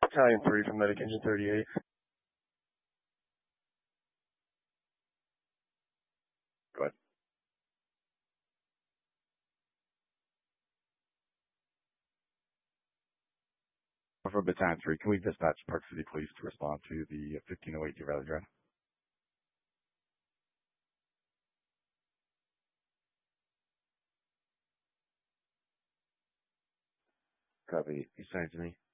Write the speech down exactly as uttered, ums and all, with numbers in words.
Battalion three from Medic Engine thirty-eight. Go ahead. For Battalion three, can we dispatch Park City Police to respond to the fifteen oh eight Deer Valley Drive? Copy. You sent it to me.